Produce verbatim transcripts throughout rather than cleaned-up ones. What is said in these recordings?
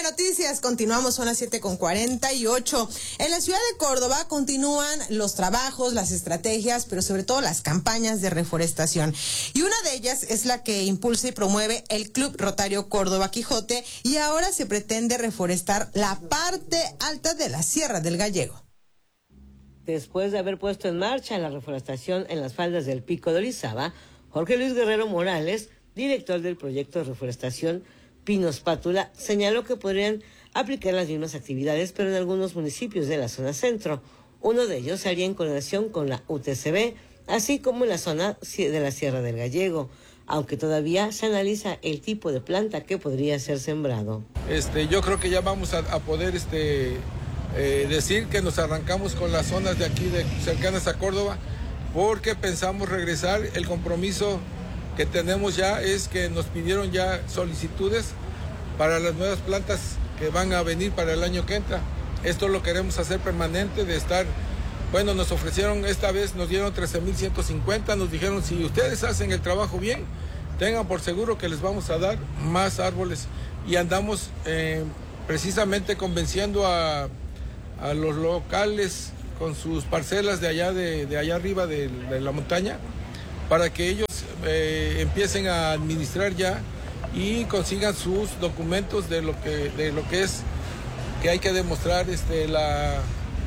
M Noticias, continuamos, son las siete con cuarenta y ocho. En la ciudad de Córdoba continúan los trabajos, las estrategias, pero sobre todo las campañas de reforestación. Y una de ellas es la que impulsa y promueve el Club Rotario Córdoba Quijote, y ahora se pretende reforestar la parte alta de la Sierra del Gallego. Después de haber puesto en marcha la reforestación en las faldas del Pico de Orizaba, Jorge Luis Guerrero Morales, director del proyecto de reforestación Pinos Pátula, señaló que podrían aplicar las mismas actividades, pero en algunos municipios de la zona centro. Uno de ellos se haría en coordinación con la U T C B, así como en la zona de la Sierra del Gallego, aunque todavía se analiza el tipo de planta que podría ser sembrado. Este, yo creo que ya vamos a, a poder este, eh, decir que nos arrancamos con las zonas de aquí, de, cercanas a Córdoba, porque pensamos regresar. El compromiso que tenemos ya es que nos pidieron ya solicitudes para las nuevas plantas que van a venir para el año que entra. Esto lo queremos hacer permanente, de estar, bueno, nos ofrecieron, esta vez nos dieron trece mil ciento cincuenta, nos dijeron, si ustedes hacen el trabajo bien, tengan por seguro que les vamos a dar más árboles. Y andamos eh, precisamente convenciendo a, a los locales con sus parcelas de allá, de, de allá arriba de, de la montaña, para que ellos eh, empiecen a administrar ya y consigan sus documentos de lo que, de lo que es, que hay que demostrar este, la,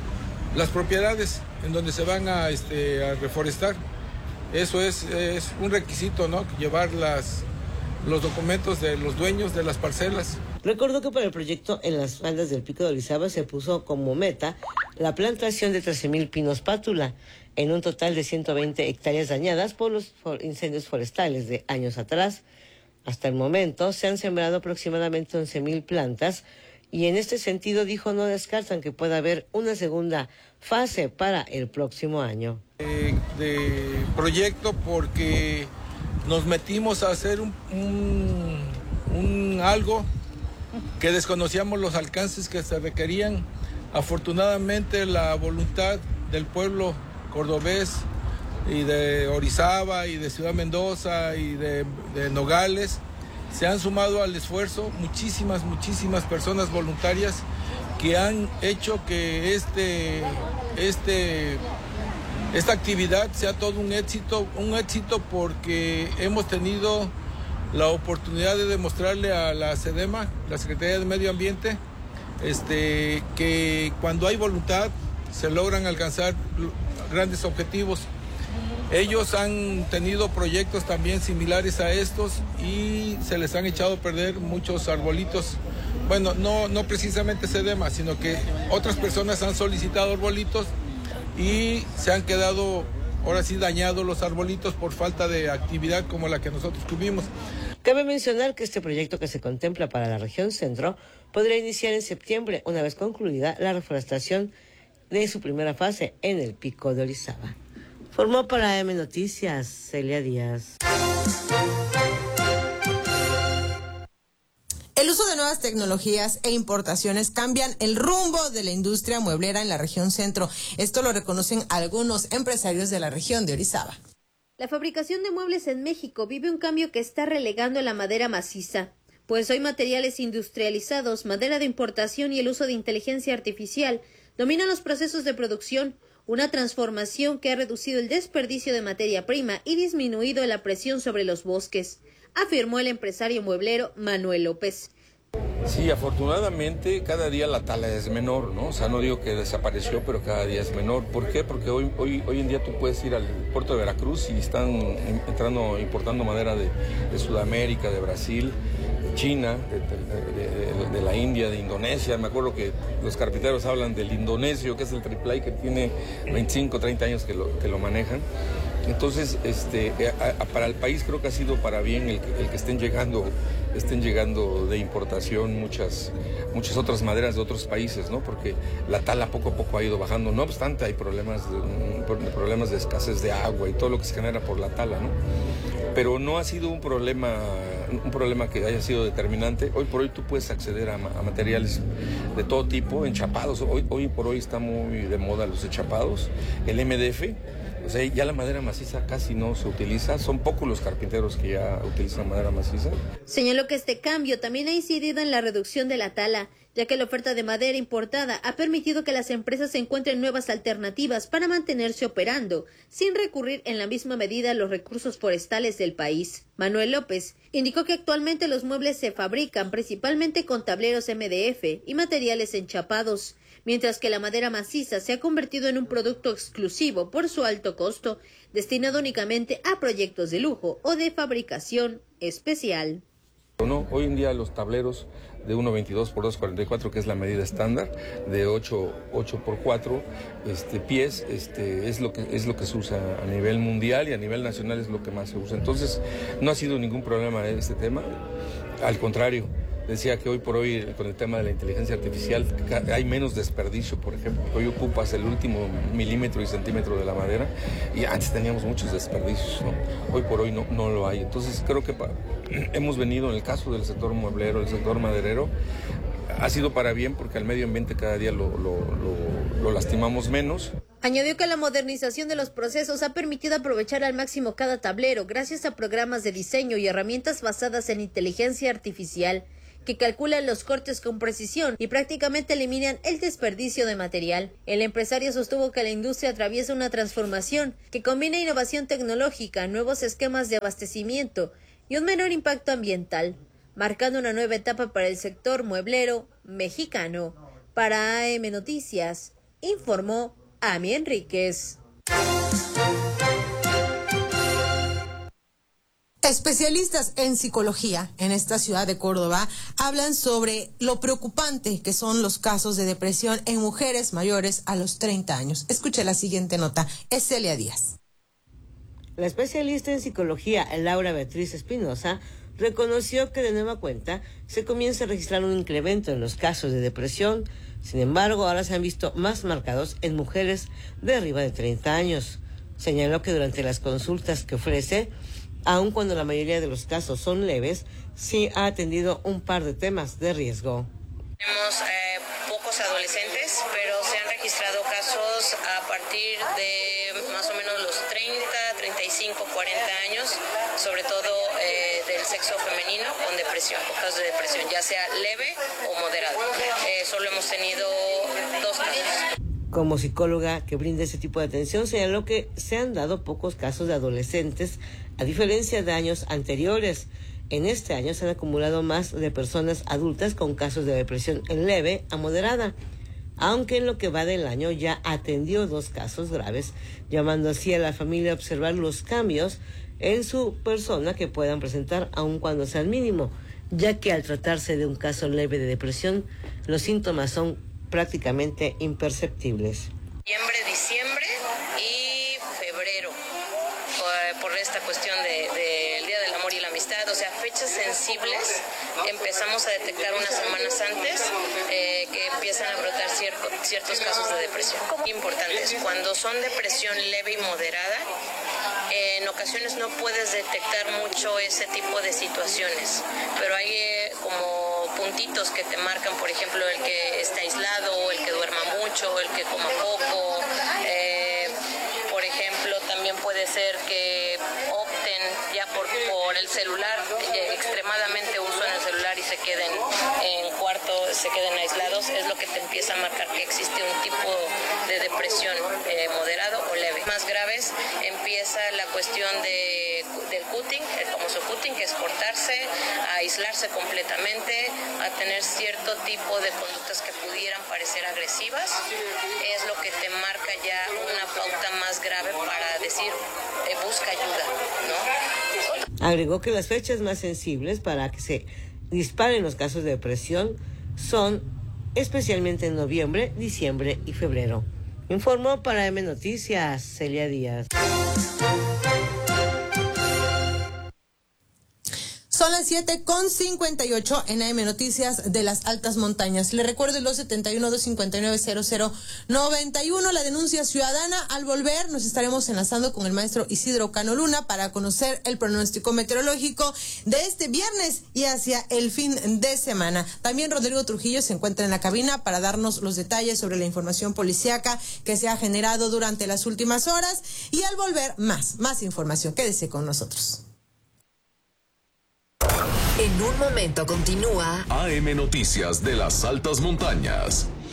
las propiedades en donde se van a, este, a reforestar. Eso es, es un requisito, ¿no? Llevar las, los documentos de los dueños de las parcelas. Recordó que para el proyecto en las faldas del Pico de Orizaba se puso como meta la plantación de trece mil pinos pátula, en un total de ciento veinte hectáreas dañadas por los incendios forestales de años atrás. Hasta el momento se han sembrado aproximadamente once mil plantas, y en este sentido, dijo, no descartan que pueda haber una segunda fase para el próximo año. Eh, de proyecto porque nos metimos a hacer un, un, un algo que desconocíamos los alcances que se requerían. Afortunadamente la voluntad del pueblo cordobés y de Orizaba y de Ciudad Mendoza y de, de Nogales se han sumado al esfuerzo muchísimas, muchísimas personas voluntarias que han hecho que este, este, esta actividad sea todo un éxito, un éxito porque hemos tenido la oportunidad de demostrarle a la SEDEMA, la Secretaría de Medio Ambiente, este, que cuando hay voluntad se logran alcanzar grandes objetivos. Ellos han tenido proyectos también similares a estos y se les han echado a perder muchos arbolitos. Bueno, no, no precisamente SEDEMA, sino que otras personas han solicitado arbolitos y se han quedado, ahora sí, dañados los arbolitos por falta de actividad como la que nosotros tuvimos. Cabe mencionar que este proyecto, que se contempla para la región centro, podría iniciar en septiembre, una vez concluida la reforestación de su primera fase en el Pico de Orizaba. Formó para M Noticias, Celia Díaz. El uso de nuevas tecnologías e importaciones cambian el rumbo de la industria mueblera en la región centro. Esto lo reconocen algunos empresarios de la región de Orizaba. La fabricación de muebles en México vive un cambio que está relegando la madera maciza, pues hoy materiales industrializados, madera de importación y el uso de inteligencia artificial dominan los procesos de producción, una transformación que ha reducido el desperdicio de materia prima y disminuido la presión sobre los bosques, afirmó el empresario mueblero Manuel López. Sí, afortunadamente cada día la tala es menor, ¿no? O sea, no digo que desapareció, pero cada día es menor. ¿Por qué? Porque hoy, hoy, hoy en día tú puedes ir al puerto de Veracruz y están entrando, importando madera de, de Sudamérica, de Brasil, China, de, de, de, de la India, de Indonesia. Me acuerdo que los carpinteros hablan del indonesio, que es el triple A, que tiene veinticinco, treinta años que lo, que lo manejan. Entonces, este, a, a, para el país creo que ha sido para bien el que, el que estén llegando, estén llegando de importación muchas, muchas otras maderas de otros países, ¿no? Porque la tala poco a poco ha ido bajando. No obstante, hay problemas de, problemas de escasez de agua y todo lo que se genera por la tala, ¿no? Pero no ha sido un problema, un problema que haya sido determinante. Hoy por hoy tú puedes acceder a, a materiales de todo tipo, enchapados. Hoy, hoy por hoy está muy de moda los enchapados, el M D F. O sea, ya la madera maciza casi no se utiliza, son pocos los carpinteros que ya utilizan madera maciza. Señaló que este cambio también ha incidido en la reducción de la tala, ya que la oferta de madera importada ha permitido que las empresas encuentren nuevas alternativas para mantenerse operando, sin recurrir en la misma medida a los recursos forestales del país. Manuel López indicó que actualmente los muebles se fabrican principalmente con tableros M D F y materiales enchapados, mientras que la madera maciza se ha convertido en un producto exclusivo por su alto costo, destinado únicamente a proyectos de lujo o de fabricación especial. No, hoy en día los tableros de uno veintidós por dos cuarenta y cuatro, que es la medida estándar, de ocho por cuatro este, pies, este, es, lo que, es lo que se usa a nivel mundial, y a nivel nacional es lo que más se usa. Entonces, no ha sido ningún problema este tema, al contrario. Decía que hoy por hoy, con el tema de la inteligencia artificial, hay menos desperdicio, por ejemplo. Hoy ocupas el último milímetro y centímetro de la madera, y antes teníamos muchos desperdicios, ¿no? Hoy por hoy no, no lo hay. Entonces creo que pa, hemos venido, en el caso del sector mueblero, el sector maderero, ha sido para bien, porque al medio ambiente cada día lo, lo, lo, lo lastimamos menos. Añadió que la modernización de los procesos ha permitido aprovechar al máximo cada tablero gracias a programas de diseño y herramientas basadas en inteligencia artificial, que calculan los cortes con precisión y prácticamente eliminan el desperdicio de material. El empresario sostuvo que la industria atraviesa una transformación que combina innovación tecnológica, nuevos esquemas de abastecimiento y un menor impacto ambiental, marcando una nueva etapa para el sector mueblero mexicano. Para A M Noticias, informó Ami Enríquez. Especialistas en psicología en esta ciudad de Córdoba hablan sobre lo preocupante que son los casos de depresión en mujeres mayores a los treinta años. Escuche la siguiente nota. Es Celia Díaz. La especialista en psicología, Laura Beatriz Espinosa, reconoció que de nueva cuenta se comienza a registrar un incremento en los casos de depresión. Sin embargo, ahora se han visto más marcados en mujeres de arriba de treinta años. Señaló que durante las consultas que ofrece, aun cuando la mayoría de los casos son leves, sí ha atendido un par de temas de riesgo. Tenemos eh, pocos adolescentes, pero se han registrado casos a partir de más o menos los treinta, treinta y cinco, cuarenta años, sobre todo eh, del sexo femenino con depresión, con casos de depresión, ya sea leve o moderado. Eh, solo hemos tenido dos casos. Como psicóloga que brinda ese tipo de atención, señaló que se han dado pocos casos de adolescentes, a diferencia de años anteriores. En este año se han acumulado más de personas adultas con casos de depresión en leve a moderada, aunque en lo que va del año ya atendió dos casos graves, llamando así a la familia a observar los cambios en su persona que puedan presentar aun cuando sean mínimo, ya que al tratarse de un caso leve de depresión, los síntomas son prácticamente imperceptibles. Noviembre, diciembre y febrero, por, por esta cuestión del de, de Día del Amor y la Amistad, o sea, fechas sensibles, empezamos a detectar unas semanas antes eh, que empiezan a brotar cierto, ciertos casos de depresión. Importantes, cuando son depresión leve y moderada, eh, en ocasiones no puedes detectar mucho ese tipo de situaciones, pero hay eh, como puntitos que te marcan, por ejemplo, el que está aislado, el que duerma mucho, el que coma poco. Eh, por ejemplo, también puede ser que opten ya por, por el celular, eh, extremadamente uso en el celular y se queden en cuarto, se queden aislados. Es lo que te empieza a marcar que existe un tipo de depresión eh, moderado o leve. Más graves empieza la cuestión de, del cutting, el famoso cutting, que es cortarse, a aislarse completamente, a tener cierto tipo de conductas que pudieran parecer agresivas. Es lo que te marca ya una pauta más grave para decir eh, busca ayuda, ¿no? Agregó que las fechas más sensibles para que se disparen los casos de depresión son especialmente en noviembre, diciembre y febrero. Informó para A M Noticias, Celia Díaz. Son las siete con cincuenta y ocho en A M Noticias de las Altas Montañas. Le recuerdo el dos setenta y uno, dos cincuenta y nueve, cero cero noventa y uno, la denuncia ciudadana. Al volver nos estaremos enlazando con el maestro Isidro Cano Luna para conocer el pronóstico meteorológico de este viernes y hacia el fin de semana. También Rodrigo Trujillo se encuentra en la cabina para darnos los detalles sobre la información policíaca que se ha generado durante las últimas horas. Y al volver, más, más información. Quédese con nosotros. En un momento continúa A M Noticias de las Altas Montañas.